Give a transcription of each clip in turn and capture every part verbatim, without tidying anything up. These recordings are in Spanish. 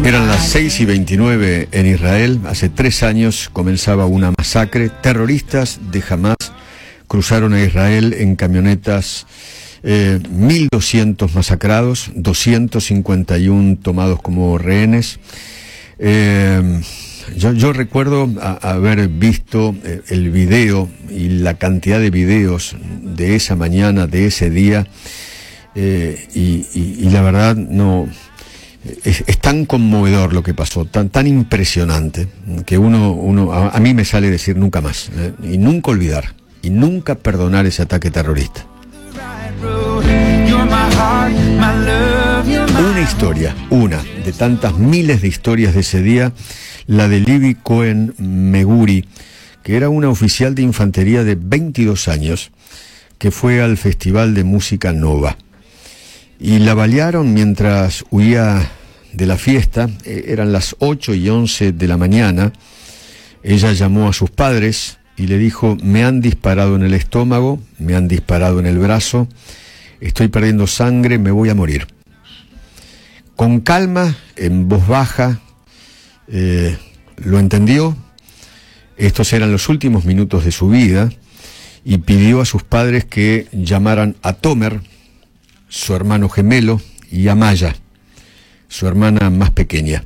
Eran las seis y veintinueve en Israel. Hace tres años comenzaba una masacre. Terroristas de Hamás cruzaron a Israel en camionetas, eh, mil doscientos masacrados, doscientos cincuenta y uno tomados como rehenes. Eh, yo, yo recuerdo a, haber visto eh, el video y la cantidad de videos de esa mañana, de ese día, eh, y, y, y la verdad no... Es, es tan conmovedor lo que pasó, tan tan impresionante, que uno, uno a, a mí me sale decir nunca más, eh, y nunca olvidar, y nunca perdonar ese ataque terrorista. Una historia, una de tantas miles de historias de ese día, la de Libby Cohen Meguri, que era una oficial de infantería de veintidós años, que fue al Festival de Música Nova. Y la balearon mientras huía de la fiesta. Eh, eran las ocho y once de la mañana. Ella llamó a sus padres y le dijo: me han disparado en el estómago, me han disparado en el brazo, estoy perdiendo sangre, me voy a morir. Con calma, en voz baja, eh, lo entendió. Estos eran los últimos minutos de su vida, y pidió a sus padres que llamaran a Tomer, su hermano gemelo, y a Maya, su hermana más pequeña.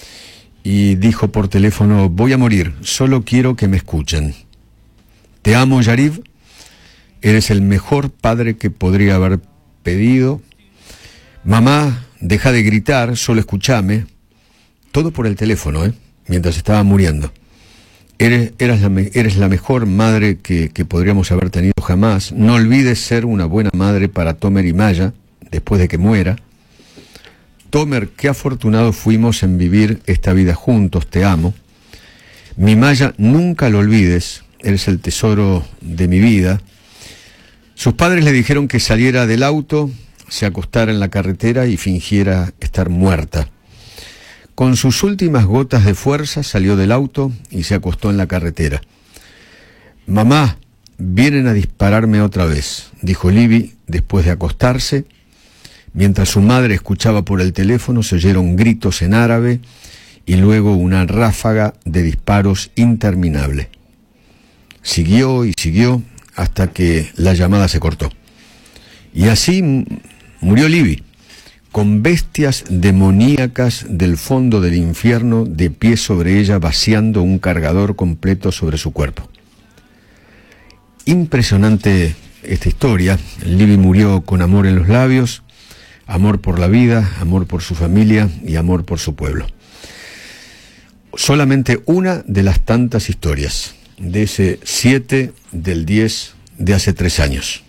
Y dijo por teléfono: voy a morir, solo quiero que me escuchen. Te amo, Yariv, eres el mejor padre que podría haber pedido. Mamá, deja de gritar, solo escúchame. Todo por el teléfono, ¿eh? Mientras estaba muriendo. Eres, eres, la, eres la mejor madre que, que podríamos haber tenido jamás. No olvides ser una buena madre para Tomer y Maya después de que muera. Tomer, qué afortunados fuimos en vivir esta vida juntos, te amo. Mi Maya, nunca lo olvides, eres el tesoro de mi vida. Sus padres le dijeron que saliera del auto, se acostara en la carretera y fingiera estar muerta. Con sus últimas gotas de fuerza salió del auto y se acostó en la carretera. Mamá, vienen a dispararme otra vez, dijo Libby después de acostarse. Mientras su madre escuchaba por el teléfono, se oyeron gritos en árabe y luego una ráfaga de disparos interminable. Siguió y siguió hasta que la llamada se cortó. Y así murió Libby, con bestias demoníacas del fondo del infierno de pie sobre ella, vaciando un cargador completo sobre su cuerpo. Impresionante esta historia. Libby murió con amor en los labios, amor por la vida, amor por su familia y amor por su pueblo. Solamente una de las tantas historias de ese siete del diez de hace tres años.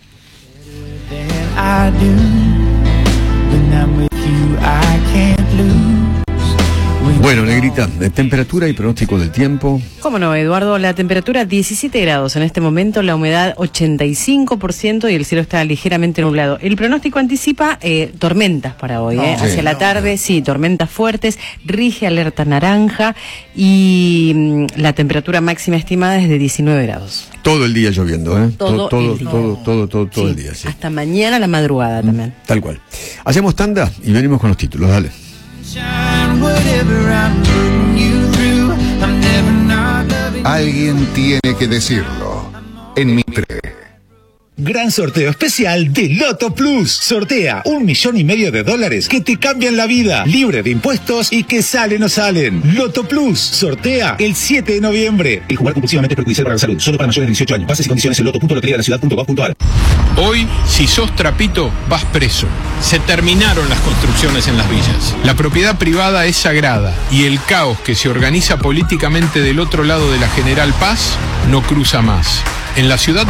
Bueno, Negrita, de temperatura y pronóstico del tiempo. ¿Cómo no, Eduardo? La temperatura diecisiete grados en este momento, la humedad ochenta y cinco por ciento y el cielo está ligeramente nublado. El pronóstico anticipa eh, tormentas para hoy, no, ¿eh? Sí, hacia la tarde, no. sí, tormentas fuertes, rige alerta naranja y mmm, la temperatura máxima estimada es de diecinueve grados. Todo el día lloviendo, ¿eh? Todo, todo, el día. todo, todo, todo, todo sí, el día, sí. Hasta mañana a la madrugada mm, también. Tal cual. Hacemos tanda y venimos con los títulos, dale. Alguien tiene que decirlo. En Mitre. Gran sorteo especial de Loto Plus. Sortea un millón y medio de dólares que te cambian la vida, libre de impuestos y que salen o salen. Loto Plus sortea el siete de noviembre. El jugar compulsivamente es perjudicial para la salud. Solo para mayores de dieciocho años. Bases y condiciones en loto punto lotería de la ciudad punto gov punto ar. Hoy, si sos trapito, vas preso. Se terminaron las construcciones en las villas. La propiedad privada es sagrada y el caos que se organiza políticamente del otro lado de la General Paz no cruza más. En la ciudad